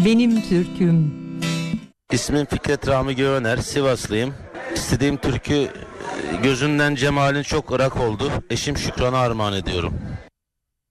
Benim türküm. İsmim Fikret Rahmi Göğener, Sivaslıyım. İstediğim türkü gözünden cemalin çok ırak oldu. Eşim Şükran'a armağan ediyorum.